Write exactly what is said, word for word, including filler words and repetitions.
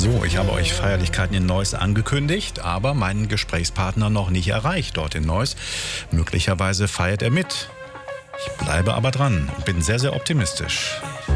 So, ich habe euch Feierlichkeiten in Neuss angekündigt, aber meinen Gesprächspartner noch nicht erreicht dort in Neuss. Möglicherweise feiert er mit. Ich bleibe aber dran und bin sehr, sehr optimistisch.